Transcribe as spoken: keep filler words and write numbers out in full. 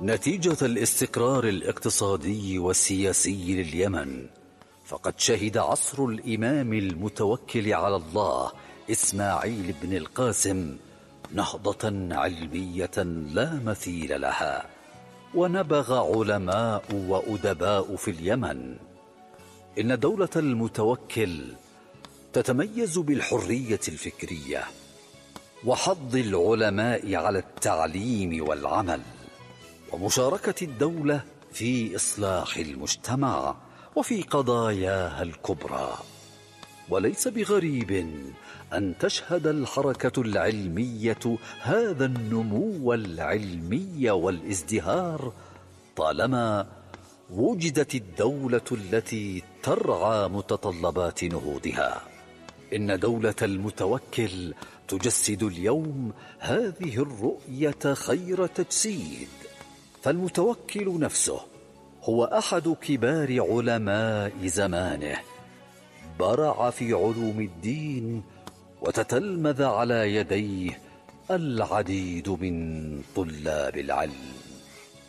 نتيجة الاستقرار الاقتصادي والسياسي لليمن، فقد شهد عصر الإمام المتوكل على الله إسماعيل بن القاسم نهضة علمية لا مثيل لها، ونبغ علماء وأدباء في اليمن. إن دولة المتوكل تتميز بالحرية الفكرية وحض العلماء على التعليم والعمل، ومشاركة الدولة في إصلاح المجتمع وفي قضاياها الكبرى. وليس بغريب أن تشهد الحركة العلمية هذا النمو العلمي والازدهار طالما وجدت الدولة التي ترعى متطلبات نهوضها. إن دولة المتوكل تجسد اليوم هذه الرؤية خير تجسيد، فالمتوكل نفسه هو أحد كبار علماء زمانه، برع في علوم الدين وتتلمذ على يديه العديد من طلاب العلم.